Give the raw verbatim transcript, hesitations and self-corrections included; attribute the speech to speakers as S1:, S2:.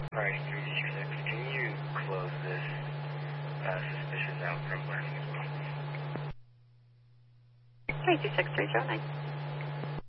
S1: Alright, three D six, can you close this uh, suspicious out from learning as well?
S2: three two six three zero nine.